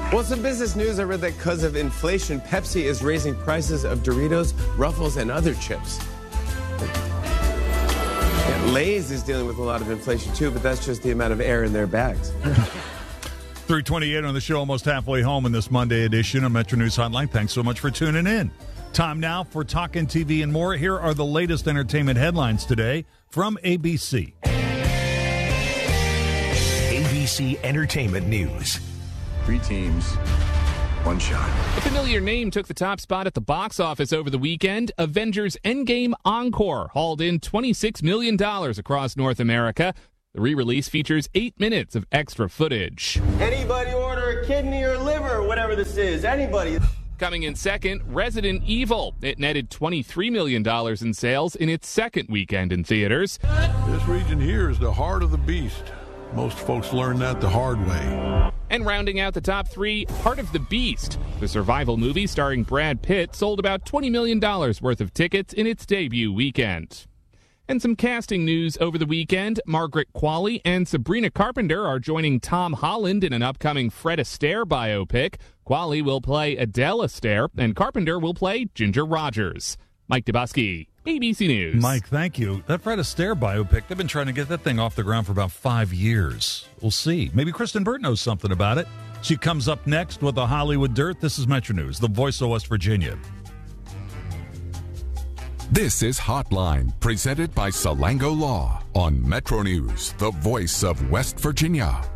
Well, some business news. I read that because of inflation, Pepsi is raising prices of Doritos, Ruffles, and other chips. Yeah, Lay's is dealing with a lot of inflation, too, but that's just the amount of air in their bags. 3:28 on the show, almost halfway home in this Monday edition of Metro News Hotline. Thanks so much for tuning in. Time now for Talkin' TV and more. Here are the latest entertainment headlines today from ABC. ABC Entertainment News. 3 teams, 1 shot. A familiar name took the top spot at the box office over the weekend. Avengers Endgame Encore hauled in $26 million across North America. The re-release features 8 minutes of extra footage. Anybody order a kidney or liver, whatever this is? Anybody. Coming in second, Resident Evil. It netted $23 million in sales in its second weekend in theaters. This region here is the heart of the beast. Most folks learn that the hard way. And rounding out the top 3, Heart of the Beast. The survival movie starring Brad Pitt sold about $20 million worth of tickets in its debut weekend. And some casting news over the weekend. Margaret Qualley and Sabrina Carpenter are joining Tom Holland in an upcoming Fred Astaire biopic. Qualley will play Adele Astaire, and Carpenter will play Ginger Rogers. Mike Dubusky, ABC News. Mike, thank you. That Fred Astaire biopic, they've been trying to get that thing off the ground for about 5 years. We'll see. Maybe Kristen Burt knows something about it. She comes up next with the Hollywood Dirt. This is Metro News, the voice of West Virginia. This is Hotline, presented by Salango Law on Metro News, the voice of West Virginia.